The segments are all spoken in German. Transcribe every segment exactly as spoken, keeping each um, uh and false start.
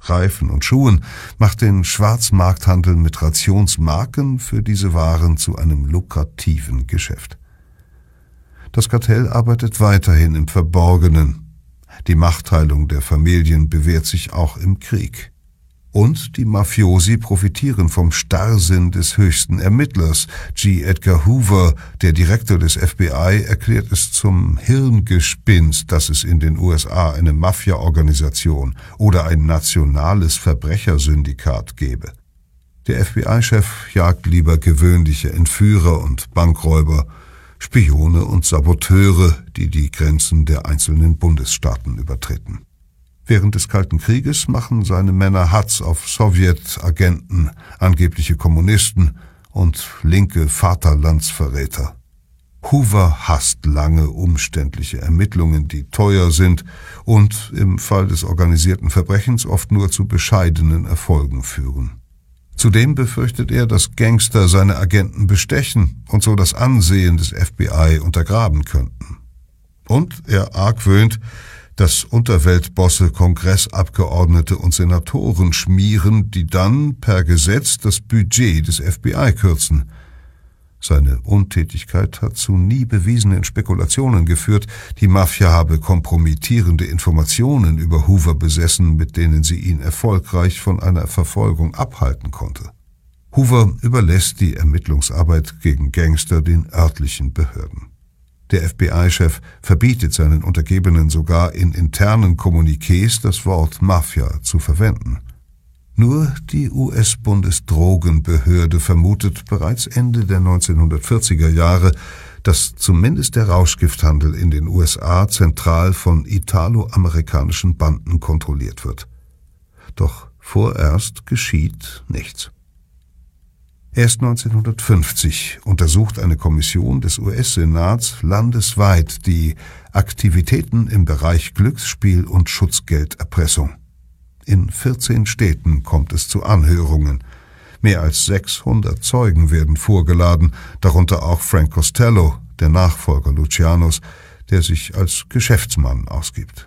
Reifen und Schuhen macht den Schwarzmarkthandel mit Rationsmarken für diese Waren zu einem lukrativen Geschäft. Das Kartell arbeitet weiterhin im Verborgenen. Die Machtteilung der Familien bewährt sich auch im Krieg. Und die Mafiosi profitieren vom Starrsinn des höchsten Ermittlers. G. Edgar Hoover, der Direktor des F B I, erklärt es zum Hirngespinst, dass es in den U S A eine Mafia-Organisation oder ein nationales Verbrechersyndikat gebe. Der F B I-Chef jagt lieber gewöhnliche Entführer und Bankräuber, Spione und Saboteure, die die Grenzen der einzelnen Bundesstaaten übertreten. Während des Kalten Krieges machen seine Männer Hatz auf Sowjetagenten, angebliche Kommunisten und linke Vaterlandsverräter. Hoover hasst lange, umständliche Ermittlungen, die teuer sind und im Fall des organisierten Verbrechens oft nur zu bescheidenen Erfolgen führen. Zudem befürchtet er, dass Gangster seine Agenten bestechen und so das Ansehen des F B I untergraben könnten. Und er argwöhnt, dass Unterweltbosse Kongressabgeordnete und Senatoren schmieren, die dann per Gesetz das Budget des F B I kürzen. Seine Untätigkeit hat zu nie bewiesenen Spekulationen geführt, die Mafia habe kompromittierende Informationen über Hoover besessen, mit denen sie ihn erfolgreich von einer Verfolgung abhalten konnte. Hoover überlässt die Ermittlungsarbeit gegen Gangster den örtlichen Behörden. Der F B I-Chef verbietet seinen Untergebenen sogar in internen Kommuniqués das Wort Mafia zu verwenden. Nur die U S-Bundesdrogenbehörde vermutet bereits Ende der neunzehnhundertvierziger Jahre, dass zumindest der Rauschgifthandel in den U S A zentral von italo-amerikanischen Banden kontrolliert wird. Doch vorerst geschieht nichts. Erst neunzehnhundertfünfzig untersucht eine Kommission des U S-Senats landesweit die Aktivitäten im Bereich Glücksspiel und Schutzgelderpressung. In vierzehn Städten kommt es zu Anhörungen. Mehr als sechshundert Zeugen werden vorgeladen, darunter auch Frank Costello, der Nachfolger Lucianos, der sich als Geschäftsmann ausgibt.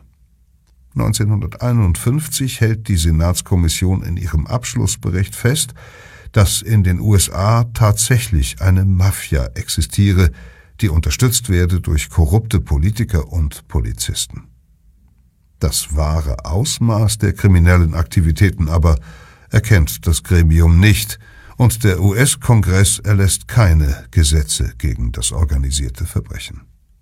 neunzehnhunderteinundfünfzig hält die Senatskommission in ihrem Abschlussbericht fest, dass in den U S A tatsächlich eine Mafia existiere, die unterstützt werde durch korrupte Politiker und Polizisten. Das wahre Ausmaß der kriminellen Aktivitäten aber erkennt das Gremium nicht, und der U S-Kongress erlässt keine Gesetze gegen das organisierte Verbrechen.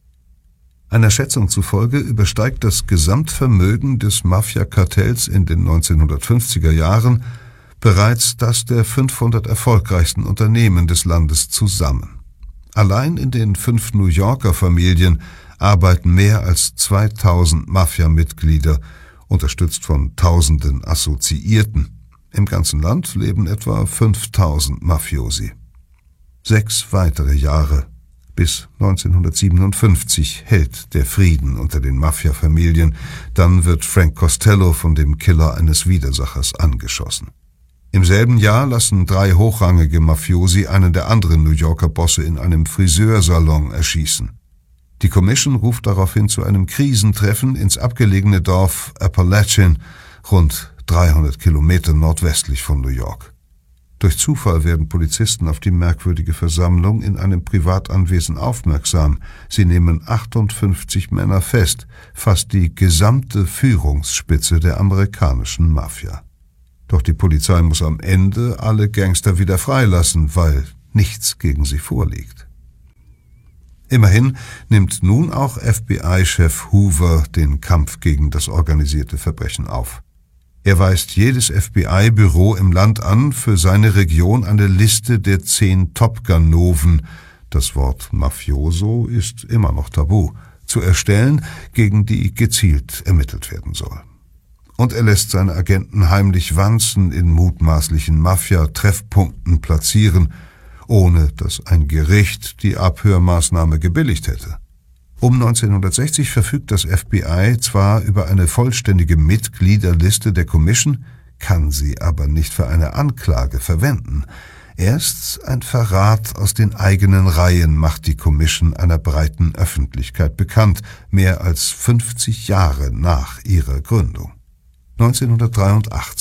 Einer Schätzung zufolge übersteigt das Gesamtvermögen des Mafia-Kartells in den neunzehnhundertfünfziger Jahren bereits das der fünfhundert erfolgreichsten Unternehmen des Landes zusammen. Allein in den fünf New Yorker Familien arbeiten mehr als zweitausend Mafia-Mitglieder, unterstützt von tausenden Assoziierten. Im ganzen Land leben etwa fünftausend Mafiosi. Sechs weitere Jahre bis neunzehnhundertsiebenundfünfzig hält der Frieden unter den Mafia-Familien. Dann wird Frank Costello von dem Killer eines Widersachers angeschossen. Im selben Jahr lassen drei hochrangige Mafiosi einen der anderen New Yorker Bosse in einem Friseursalon erschießen. Die Commission ruft daraufhin zu einem Krisentreffen ins abgelegene Dorf Appalachian, rund dreihundert Kilometer nordwestlich von New York. Durch Zufall werden Polizisten auf die merkwürdige Versammlung in einem Privatanwesen aufmerksam. Sie nehmen achtundfünfzig Männer fest, fast die gesamte Führungsspitze der amerikanischen Mafia. Doch die Polizei muss am Ende alle Gangster wieder freilassen, weil nichts gegen sie vorliegt. Immerhin nimmt nun auch F B I-Chef Hoover den Kampf gegen das organisierte Verbrechen auf. Er weist jedes F B I-Büro im Land an, für seine Region eine Liste der zehn Top-Ganoven, das Wort Mafioso ist immer noch tabu, zu erstellen, gegen die gezielt ermittelt werden soll. Und er lässt seine Agenten heimlich Wanzen in mutmaßlichen Mafia-Treffpunkten platzieren, ohne dass ein Gericht die Abhörmaßnahme gebilligt hätte. Um neunzehnhundertsechzig verfügt das F B I zwar über eine vollständige Mitgliederliste der Commission, kann sie aber nicht für eine Anklage verwenden. Erst ein Verrat aus den eigenen Reihen macht die Commission einer breiten Öffentlichkeit bekannt, mehr als fünfzig Jahre nach ihrer Gründung. neunzehnhundertdreiundachtzig